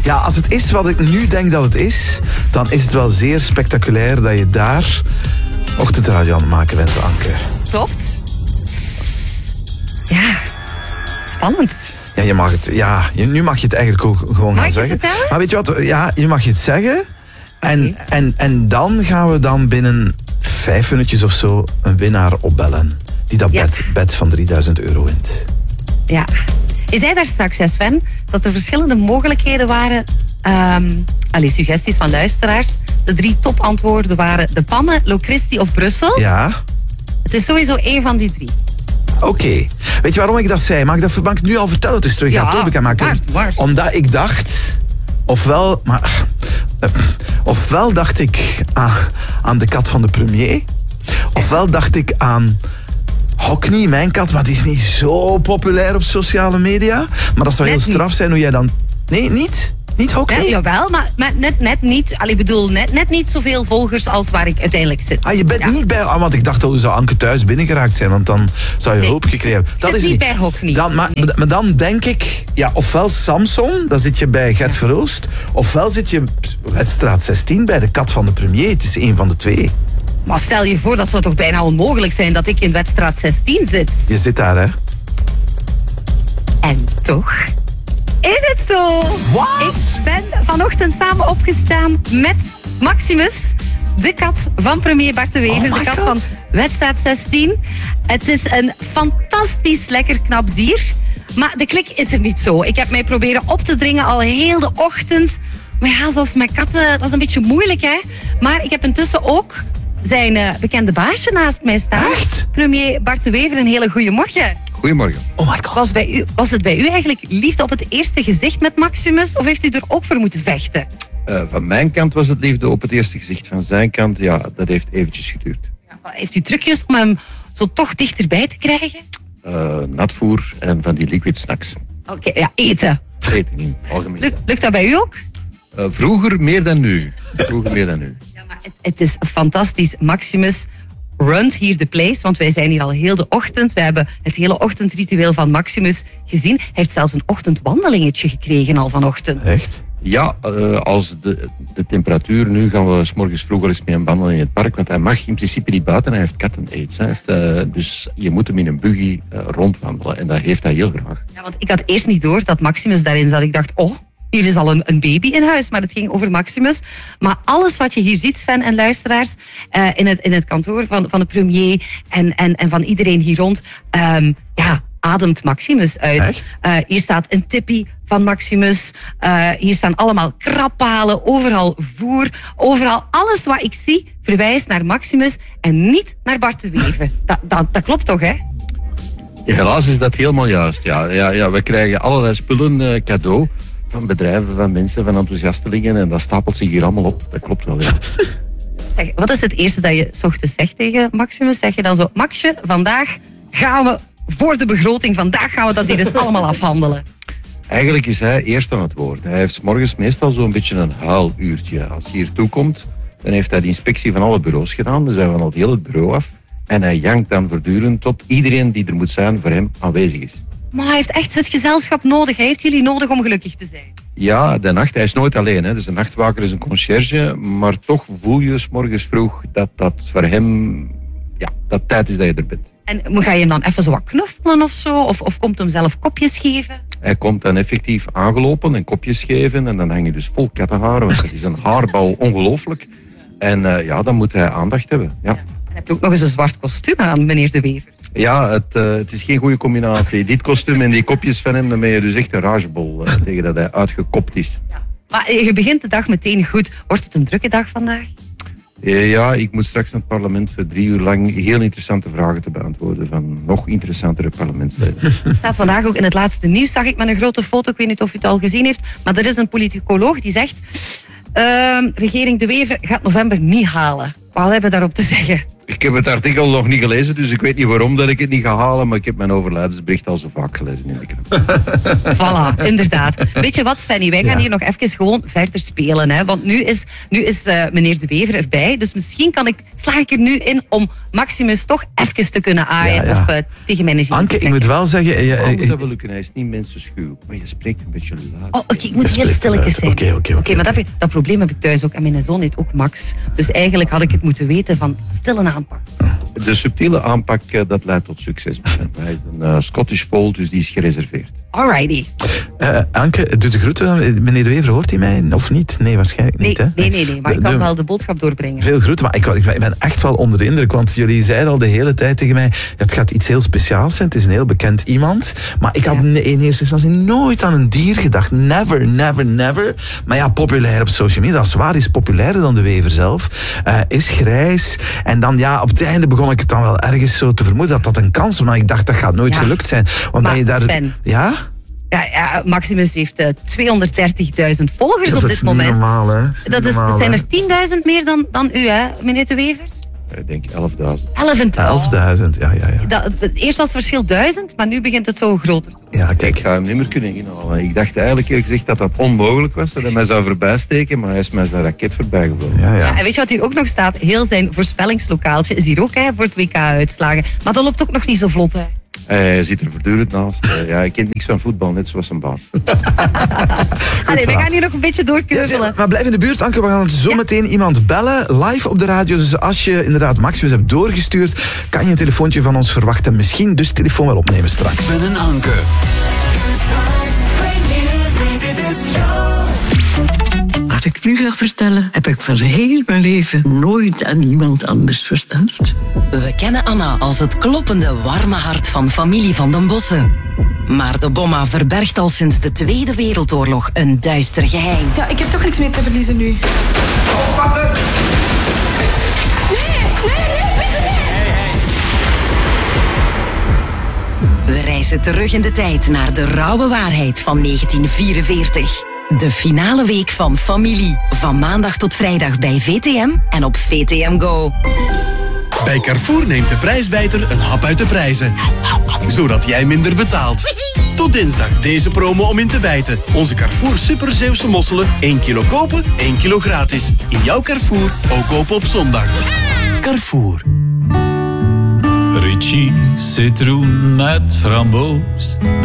Ja, als het is wat ik nu denk dat het is, dan is het wel zeer spectaculair dat je daar ochtendradio aan het maken bent, Anke. Klopt. Ja, spannend. Ja, je mag het. Ja, nu mag je het eigenlijk ook gewoon gaan zeggen. Vertellen? Maar weet je wat? Ja, je mag je het zeggen. En dan gaan we dan binnen 5 minuutjes of zo een winnaar opbellen. Die dat bed van €3000 wint. Ja. Je zei daar straks, Sven, dat er verschillende mogelijkheden waren. Suggesties van luisteraars. De 3 topantwoorden waren de Pannen, Locristi of Brussel. Ja. Het is sowieso één van die 3. Oké. Weet je waarom ik dat zei? Mag ik het nu al vertellen? Het is terug. Ja, waar. Omdat ik dacht... Ofwel dacht ik aan de kat van de premier. Ofwel dacht ik aan Hockney, mijn kat. Maar die is niet zo populair op sociale media. Maar dat zou heel straf zijn hoe jij dan... Nee, niet? Niet Hockney? Ja, jawel, maar net niet. Ik bedoel, net niet zoveel volgers als waar ik uiteindelijk zit. Je bent niet bij... want ik dacht, hoe zou Anke thuis binnengeraakt zijn? Want dan zou je hulp gekregen hebben. Dat is niet bij Hockney. Maar dan denk ik... Ja, ofwel Samson, dan zit je bij Gert Verhulst. Ofwel zit je Wetstraat 16 bij de kat van de premier. Het is één van de 2. Maar stel je voor, dat zou toch bijna onmogelijk zijn dat ik in Wetstraat 16 zit. Je zit daar, hè? En toch... is het zo? Wat? Ik ben vanochtend samen opgestaan met Maximus, de kat van premier Bart de Wever, de kat van Wetstraat 16. Het is een fantastisch lekker knap dier, maar de klik is er niet zo. Ik heb mij proberen op te dringen al heel de ochtend. Maar ja, zoals met katten, dat is een beetje moeilijk, hè. Maar ik heb intussen ook zijn bekende baasje naast mij staan. Echt? Premier Bart de Wever, een hele goede morgen. Goedemorgen. Oh my god. Was het bij u eigenlijk liefde op het eerste gezicht met Maximus? Of heeft u er ook voor moeten vechten? Van mijn kant was het liefde op het eerste gezicht. Van zijn kant, ja, dat heeft eventjes geduurd. Ja, heeft u trucjes om hem zo toch dichterbij te krijgen? Natvoer en van die liquid snacks. Oké, ja, eten. Eten in het algemeen. Lukt dat bij u ook? Vroeger meer dan nu. Ja, maar het is fantastisch. Maximus runt hier de place, want wij zijn hier al heel de ochtend. We hebben het hele ochtendritueel van Maximus gezien. Hij heeft zelfs een ochtendwandelingetje gekregen al vanochtend. Echt? Ja, als de temperatuur... Nu gaan we 's morgens vroeg wel eens mee wandelen in het park, want hij mag in principe niet buiten. Hij heeft cat-and-aids. Dus je moet hem in een buggy rondwandelen. En dat heeft hij heel graag. Ja, want ik had eerst niet door dat Maximus daarin zat. Ik dacht, hier is al een baby in huis, maar het ging over Maximus. Maar alles wat je hier ziet, Sven en luisteraars, in het kantoor van de premier en van iedereen hier rond, ademt Maximus uit. Echt? Hier staat een tippie van Maximus. Hier staan allemaal krappalen, overal voer. Overal alles wat ik zie verwijst naar Maximus en niet naar Bart de Wever. Dat klopt toch, hè? Ja, helaas is dat helemaal juist. Ja, we krijgen allerlei spullen cadeau. Van bedrijven, van mensen, van enthousiastelingen. En dat stapelt zich hier allemaal op. Dat klopt wel, ja. Zeg, wat is het eerste dat je 's ochtends zegt tegen Maximus? Zeg je dan zo, Maxje, vandaag gaan we voor de begroting. Vandaag gaan we dat hier eens allemaal afhandelen. Eigenlijk is hij eerst aan het woord. Hij heeft 's morgens meestal zo'n beetje een huiluurtje. Als hij hier toekomt, dan heeft hij de inspectie van alle bureaus gedaan. Dus hij van al heel het bureau af. En hij jankt dan voortdurend tot iedereen die er moet zijn voor hem aanwezig is. Maar hij heeft echt het gezelschap nodig. Hij heeft jullie nodig om gelukkig te zijn. Ja, de nacht. Hij is nooit alleen. Hè. Dus de nachtwaker is een conciërge. Maar toch voel je 's morgens vroeg dat voor hem... Ja, dat tijd is dat je er bent. En ga je hem dan even zo wat knuffelen of zo? Of komt hem zelf kopjes geven? Hij komt dan effectief aangelopen en kopjes geven. En dan hang je dus vol kattenharen. Want het is een haarbal ongelooflijk. En dan moet hij aandacht hebben. Ja. En heb je ook nog eens een zwart kostuum aan, meneer De Wever? Ja, het is geen goede combinatie. Dit kostuum en die kopjes van hem, dan ben je dus echt een ragebol tegen dat hij uitgekopt is. Ja. Maar je begint de dag meteen goed. Wordt het een drukke dag vandaag? Ja, ik moet straks naar het parlement voor 3 uur lang heel interessante vragen te beantwoorden van nog interessantere parlementsleden. Het staat vandaag ook in het laatste nieuws, zag ik met een grote foto. Ik weet niet of u het al gezien heeft, maar er is een politicoloog die zegt... regering De Wever gaat november niet halen. Wat hebben we daarop te zeggen? Ik heb het artikel nog niet gelezen, dus ik weet niet waarom dat ik het niet ga halen, maar ik heb mijn overlijdensbericht al zo vaak gelezen in de krant. Voilà, inderdaad. Weet je wat, Svenny? Wij gaan hier nog even gewoon verder spelen. Hè? Want nu is meneer De Wever erbij, dus misschien sla ik er nu in om Maximus toch even te kunnen aaien Ja. of tegen mijn energie Anke, te ik moet wel zeggen... Hoe moet dat wel lukken? Hij is niet mensenschuw. Maar je spreekt een beetje luid. Oh, oké, ik moet heel stilletjes zijn. Oké. Maar dat probleem heb ik thuis ook. En mijn zoon heet ook Max. Dus eigenlijk had ik het moeten weten van stille aanpak. De subtiele aanpak, dat leidt tot succes. Hij is een Scottish Fold, dus die is gereserveerd. Alrighty. Anke, doe de groeten. Meneer De Wever, hoort hij mij of niet? Nee, waarschijnlijk niet. Hè? Nee. Maar ik kan wel de boodschap doorbrengen. Veel groeten, maar ik ben echt wel onder de indruk. Want jullie zeiden al de hele tijd tegen mij... Het gaat iets heel speciaals zijn. Het is een heel bekend iemand. Maar ik had in eerste instantie nooit aan een dier gedacht. Never. Maar ja, populair op social media. Dat is waar, is populairder dan De Wever zelf. Is grijs. En dan op het einde begon ik het dan wel ergens zo te vermoeden dat dat een kans was. Maar ik dacht, dat gaat nooit gelukt zijn. Want maar ben je daar... Sven, Ja? Ja, Maximus heeft 230.000 volgers op dit moment. Normaal, hè? Dat zijn er 10.000 meer dan u, hè, meneer De Wever? Ik denk 11.000. 11.000, ja. Eerst was het verschil 1000, maar nu begint het zo groter te worden. Ja, Ik kijk. ga hem niet meer kunnen inhalen. Ik dacht eigenlijk eerlijk gezegd dat dat onmogelijk was. Dat hij mij zou voorbijsteken, maar hij is mij zijn raket voorbij gevlogen. Ja. En weet je wat hier ook nog staat? Heel zijn voorspellingslokaaltje is hier ook voor het WK-uitslagen. Maar dat loopt ook nog niet zo vlot, hè. Hij zit er voortdurend naast. Hij kent niks van voetbal, net zoals zijn baas. Allee, we gaan hier nog een beetje doorkeuvelen. Maar blijf in de buurt, Anke. We gaan zo meteen iemand bellen, live op de radio. Dus als je inderdaad Maximus hebt doorgestuurd, kan je een telefoontje van ons verwachten. Misschien dus telefoon wel opnemen straks. Sven en Anke. Wat ik nu ga vertellen, heb ik van heel mijn leven nooit aan iemand anders verteld. We kennen Anna als het kloppende, warme hart van familie Van den Bossen. Maar de Bomma verbergt al sinds de Tweede Wereldoorlog een duister geheim. Ja, ik heb toch niks meer te verliezen nu. We reizen terug in de tijd naar de rauwe waarheid van 1944. De finale week van Familie. Van maandag tot vrijdag bij VTM en op VTM Go. Bij Carrefour neemt de prijsbijter een hap uit de prijzen. Zodat jij minder betaalt. Tot dinsdag deze promo om in te bijten. Onze Carrefour Super Zeeuwse mosselen. 1 kilo kopen, 1 kilo gratis. In jouw Carrefour, ook open op zondag. Carrefour. Ricci, citroen met framboos.